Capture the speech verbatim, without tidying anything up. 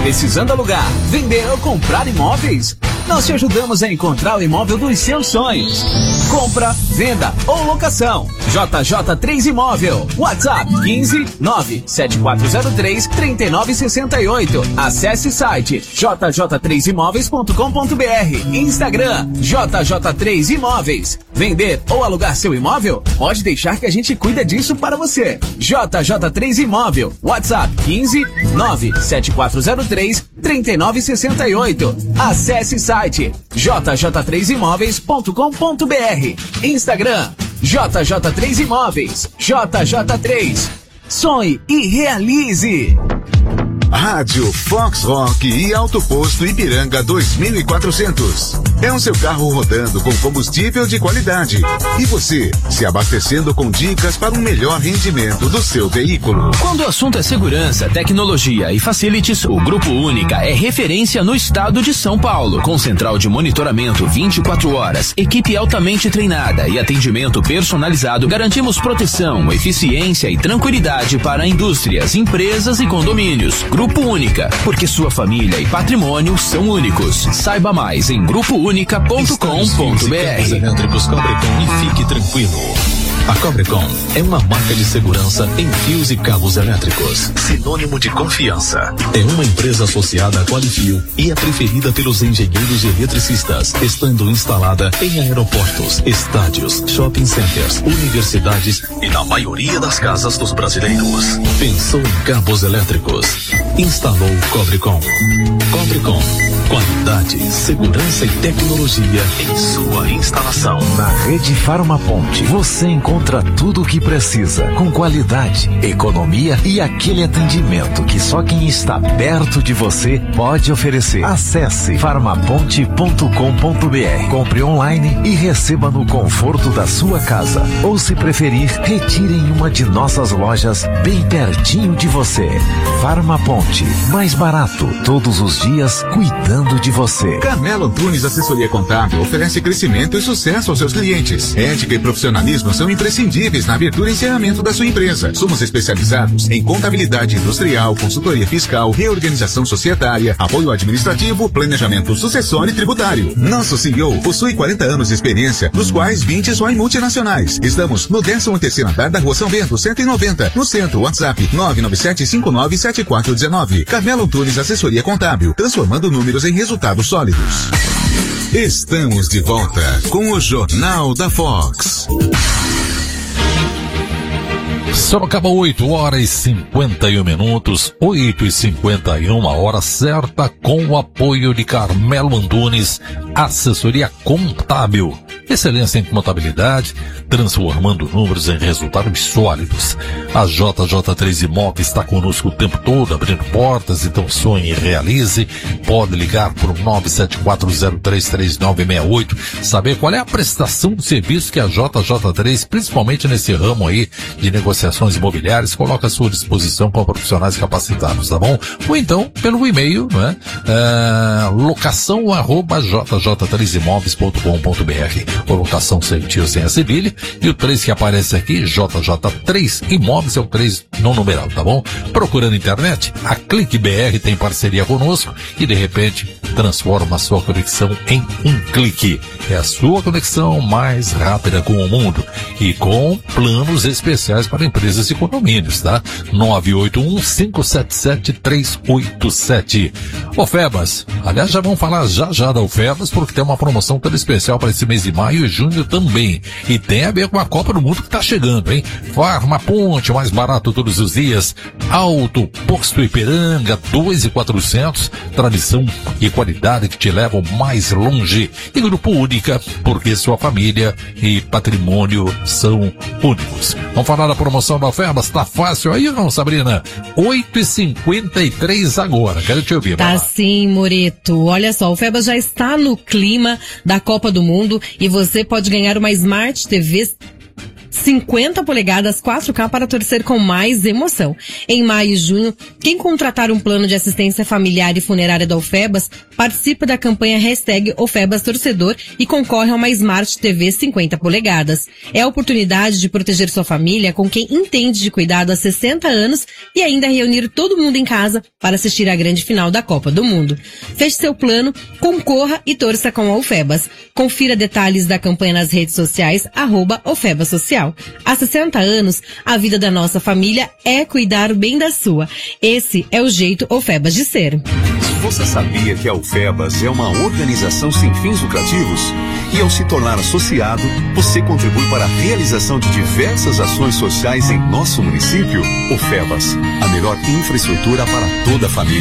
Precisando alugar, vender ou comprar imóveis? Nós te ajudamos a encontrar o imóvel dos seus sonhos. Compra, venda ou locação. J J três Imóvel. WhatsApp quinze nove sete quatro zero três três nove seis oito. Acesse o site j j três imóveis ponto com ponto b r. Instagram J J três Imóveis. Vender ou alugar seu imóvel? Pode deixar que a gente cuida disso para você. J J três Imóvel. WhatsApp quinze nove sete quatro zero três três nove seis oito. Acesse o site j j três imóveis ponto com ponto b r. Instagram J J três Imóveis. J J três. Sonhe e realize. Rádio Fox Rock e Auto Posto Ipiranga dois mil e quatrocentos. É o seu carro rodando com combustível de qualidade. E você, se abastecendo com dicas para um melhor rendimento do seu veículo. Quando o assunto é segurança, tecnologia e facilities, o Grupo Única é referência no estado de São Paulo. Com central de monitoramento vinte e quatro horas, equipe altamente treinada e atendimento personalizado, garantimos proteção, eficiência e tranquilidade para indústrias, empresas e condomínios. Grupo Única, porque sua família e patrimônio são únicos. Saiba mais em grupo única ponto com ponto b r. Elétricos Cobrecon e fique tranquilo. A Cobrecon é uma marca de segurança em fios e cabos elétricos, sinônimo de confiança. É uma empresa associada à Qualifio e é preferida pelos engenheiros e eletricistas, estando instalada em aeroportos, estádios, shopping centers, universidades e na maioria das casas dos brasileiros. Pensou em cabos elétricos? Instalou Cobrecon. Cobrecon, qualidade, segurança e tecnologia em sua instalação. Na Rede Farmaponte, você encontra tudo o que precisa, com qualidade, economia e aquele atendimento que só quem está perto de você pode oferecer. Acesse farmaponte ponto com ponto b r. Compre online e receba no conforto da sua casa. Ou, se preferir, retire em uma de nossas lojas bem pertinho de você. Farmaponte, mais barato, todos os dias, cuidando de você. Carmelo Antunes Assessoria Contábil oferece crescimento e sucesso aos seus clientes. Ética e profissionalismo são imprescindíveis na abertura e encerramento da sua empresa. Somos especializados em contabilidade industrial, consultoria fiscal, reorganização societária, apoio administrativo, planejamento sucessório e tributário. Nosso C E O possui quarenta anos de experiência, dos quais vinte só em multinacionais. Estamos no décimo terceiro andar da Rua São Bento, cento e noventa, no centro. WhatsApp nove nove sete cinco nove sete quatro um nove. Carmelo Antunes Assessoria Contábil, transformando números em resultados sólidos. Estamos de volta com o Jornal da Fox. Sorocaba, oito horas e cinquenta e um minutos, oito e cinquenta e uma, hora certa, com o apoio de Carmelo Antunes, Assessoria Contábil. Excelência em contabilidade, transformando números em resultados sólidos. A J J três Imóveis está conosco o tempo todo, abrindo portas, então sonhe e realize. Pode ligar para o nove sete quatro zero três três nove seis oito, saber qual é a prestação de serviço que a J J três, principalmente nesse ramo aí de negociações imobiliárias, coloca à sua disposição com profissionais capacitados, tá bom? Ou então, pelo e-mail, né? É, locação arroba j j três imóveis ponto com ponto b r. Colocação sem tio, sem a cedilha. E o três que aparece aqui, J J três Imóveis, é o três não numeral, tá bom? Procurando internet, a Clique B R tem parceria conosco e de repente transforma a sua conexão em um clique. É a sua conexão mais rápida com o mundo e com planos especiais para empresas e condomínios, tá? nove oito um cinco sete sete três oito sete. Ofebas, aliás, já vamos falar já já da Ofebas, porque tem uma promoção toda especial para esse mês de maio e junho também. E tem a ver com a Copa do Mundo que tá chegando, hein? Farmaponte, mais barato todos os dias. Auto Posto Ipiranga, dois mil e quatrocentos. Tradição e qualidade que te levam mais longe. E Grupo Única, porque sua família e patrimônio são únicos. Vamos falar da promoção da Ofebas? Tá fácil aí ou não, Sabrina? oito e cinquenta e três agora. Quero te ouvir. Tá sim, Moreto. Olha só, o Ofebas já está no clima da Copa do Mundo e você pode ganhar uma Smart T V cinquenta polegadas quatro K para torcer com mais emoção. Em maio e junho, quem contratar um plano de assistência familiar e funerária da Ofebas participa da campanha hashtag Ofebas Torcedor e concorre a uma Smart T V cinquenta polegadas. É a oportunidade de proteger sua família com quem entende de cuidado há sessenta anos e ainda reunir todo mundo em casa para assistir à grande final da Copa do Mundo. Feche seu plano, concorra e torça com a Ofebas. Confira detalhes da campanha nas redes sociais, arroba Ofebas Social. Há sessenta anos, a vida da nossa família é cuidar bem da sua. Esse é o jeito Ofebas de ser. Você sabia que a Ofebas é uma organização sem fins lucrativos? E ao se tornar associado, você contribui para a realização de diversas ações sociais em nosso município? Ofebas, a melhor infraestrutura para toda a família.